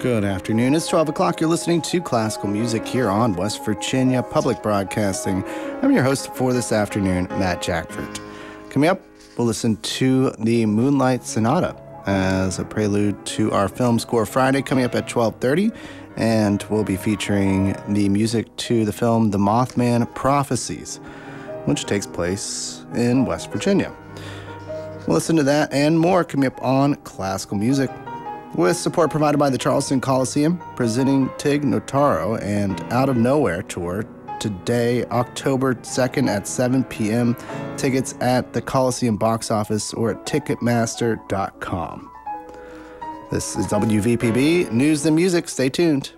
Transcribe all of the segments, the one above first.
Good afternoon. It's 12 o'clock. You're listening to classical music here on West Virginia Public Broadcasting. I'm your host for this afternoon, Matt Jackford. Coming up, we'll listen to the Moonlight Sonata as a prelude to our Film Score Friday coming up at 12:30. And we'll be featuring the music to the film The Mothman Prophecies, which takes place in West Virginia. We'll listen to that and more coming up on classical music, with support provided by the Charleston Coliseum, presenting Tig Notaro and Out of Nowhere tour today, October 2nd at 7 p.m. Tickets at the Coliseum box office or at Ticketmaster.com. This is WVPB News and Music. Stay tuned.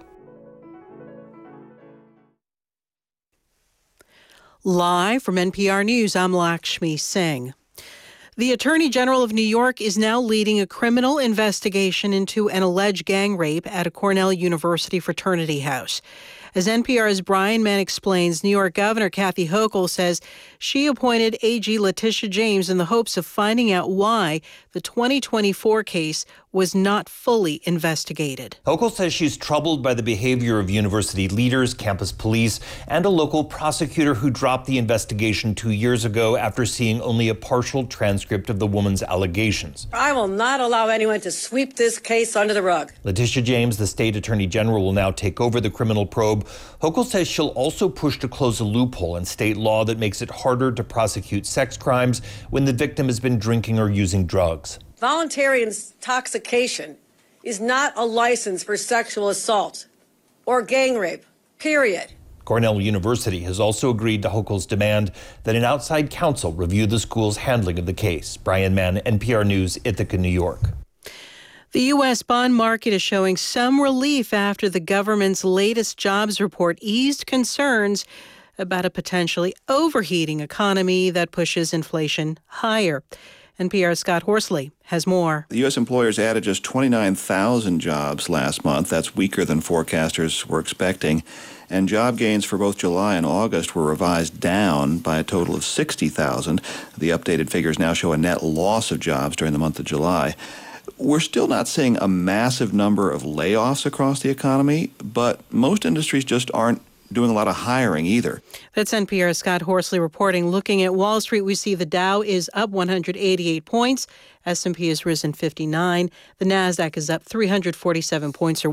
Live from NPR News, I'm Lakshmi Singh. The Attorney General of New York is now leading a criminal investigation into an alleged gang rape at a Cornell University fraternity house. As NPR's Brian Mann explains, New York Governor Kathy Hochul says she appointed AG Letitia James in the hopes of finding out why the 2024 case was not fully investigated. Hochul says she's troubled by the behavior of university leaders, campus police, and a local prosecutor who dropped the investigation 2 years ago after seeing only a partial transcript of the woman's allegations. I will not allow anyone to sweep this case under the rug. Letitia James, the state attorney general, will now take over the criminal probe. Hochul says she'll also push to close a loophole in state law that makes it harder to prosecute sex crimes when the victim has been drinking or using drugs. Voluntary intoxication is not a license for sexual assault or gang rape, period. Cornell University has also agreed to Hochul's demand that an outside counsel review the school's handling of the case. Brian Mann, NPR News, Ithaca, New York. The U.S. bond market is showing some relief after the government's latest jobs report eased concerns about a potentially overheating economy that pushes inflation higher. NPR's Scott Horsley has more. The U.S. employers added just 29,000 jobs last month. That's weaker than forecasters were expecting. And job gains for both July and August were revised down by a total of 60,000. The updated figures now show a net loss of jobs during the month of July. We're still not seeing a massive number of layoffs across the economy, but most industries just aren't doing a lot of hiring either. That's NPR's Scott Horsley reporting. Looking at Wall Street, we see the Dow is up 188 points. S&P has risen 59. The Nasdaq is up 347 points, or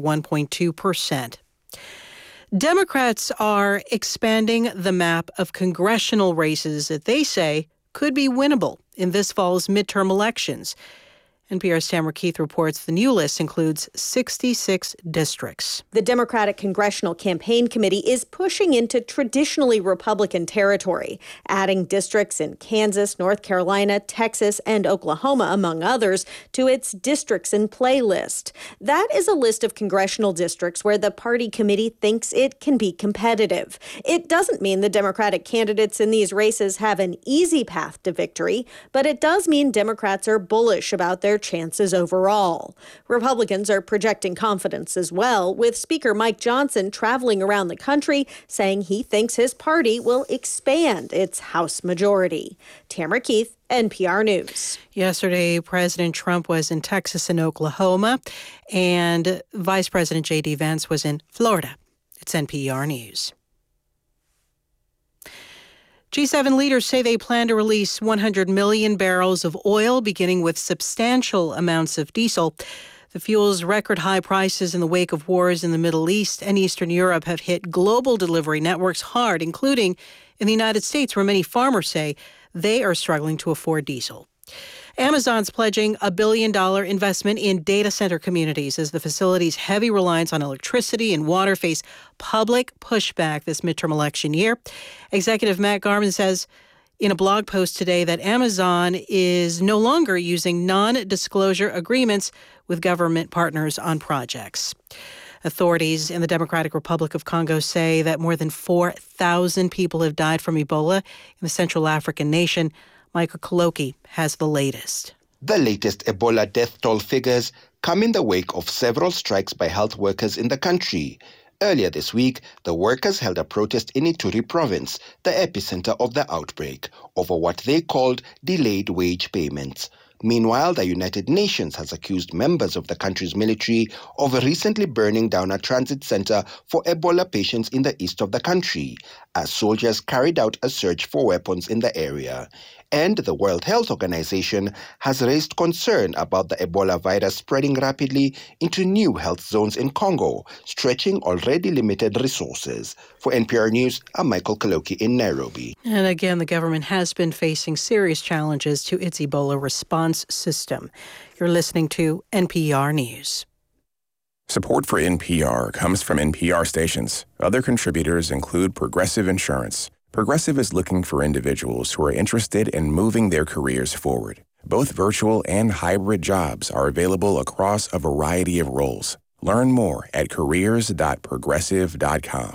1.2%. Democrats are expanding the map of congressional races that they say could be winnable in this fall's midterm elections. NPR's Tamara Keith reports the new list includes 66 districts. The Democratic Congressional Campaign Committee is pushing into traditionally Republican territory, adding districts in Kansas, North Carolina, Texas, and Oklahoma, among others, to its Districts in Play list. That is a list of congressional districts where the party committee thinks it can be competitive. It doesn't mean the Democratic candidates in these races have an easy path to victory, but it does mean Democrats are bullish about their chances overall. Republicans are projecting confidence as well, with Speaker Mike Johnson traveling around the country saying he thinks his party will expand its House majority. Tamara Keith, NPR News. Yesterday, President Trump was in Texas and Oklahoma, and Vice President J.D. Vance was in Florida. It's NPR News. G7 leaders say they plan to release 100 million barrels of oil, beginning with substantial amounts of diesel. The fuel's record high prices in the wake of wars in the Middle East and Eastern Europe have hit global delivery networks hard, including in the United States, where many farmers say they are struggling to afford diesel. Amazon's pledging $1 billion investment in data center communities as the facility's heavy reliance on electricity and water face public pushback this midterm election year. Executive Matt Garman says in a blog post today that Amazon is no longer using non-disclosure agreements with government partners on projects. Authorities in the Democratic Republic of Congo say that more than 4,000 people have died from Ebola in the Central African nation. Michael Koloki has the latest. The latest Ebola death toll figures come in the wake of several strikes by health workers in the country. Earlier this week, the workers held a protest in Ituri province, the epicenter of the outbreak, over what they called delayed wage payments. Meanwhile, the United Nations has accused members of the country's military of recently burning down a transit center for Ebola patients in the east of the country, as soldiers carried out a search for weapons in the area. And the World Health Organization has raised concern about the Ebola virus spreading rapidly into new health zones in Congo, stretching already limited resources. For NPR News, I'm Michael Kaloki in Nairobi. And again, the government has been facing serious challenges to its Ebola response system. You're listening to NPR News. Support for NPR comes from NPR stations. Other contributors include Progressive Insurance. Progressive is looking for individuals who are interested in moving their careers forward. Both virtual and hybrid jobs are available across a variety of roles. Learn more at careers.progressive.com.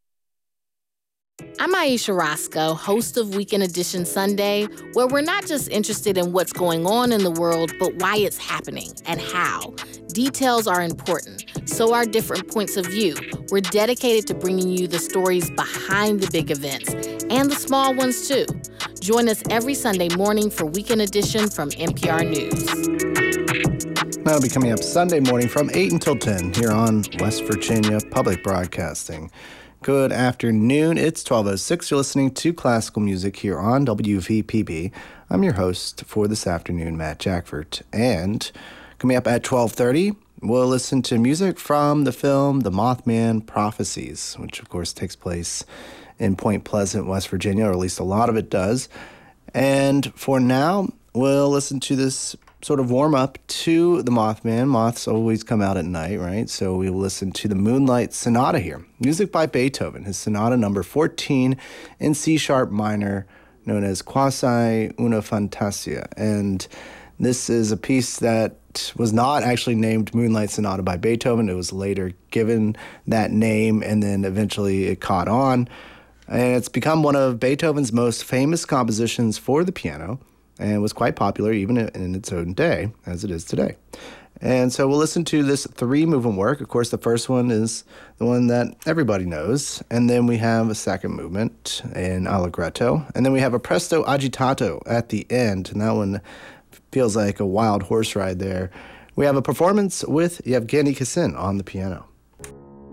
I'm Aisha Roscoe, host of Weekend Edition Sunday, where we're not just interested in what's going on in the world, but why it's happening and how. Details are important, so are different points of view. We're dedicated to bringing you the stories behind the big events, and the small ones too. Join us every Sunday morning for Weekend Edition from NPR News. That'll be coming up Sunday morning from 8 until 10 here on West Virginia Public Broadcasting. Good afternoon. It's 12:06. You're listening to classical music here on WVPB. I'm your host for this afternoon, Matt Jackford. And coming up at 12:30, we'll listen to music from the film The Mothman Prophecies, which of course takes place in Point Pleasant, West Virginia, or at least a lot of it does. And for now, we'll listen to this sort of warm up to the Mothman. Moths always come out at night, right? So we will listen to the Moonlight Sonata here. Music by Beethoven, his Sonata number 14 in C-sharp minor, known as Quasi una Fantasia. And this is a piece that was not actually named Moonlight Sonata by Beethoven. It was later given that name, and then eventually it caught on. And it's become one of Beethoven's most famous compositions for the piano, and was quite popular even in its own day, as it is today. And so we'll listen to this three-movement work. Of course, the first one is the one that everybody knows, and then we have a second movement in Allegretto, and then we have a Presto Agitato at the end, and that one feels like a wild horse ride there. We have a performance with Yevgeny Kissin on the piano.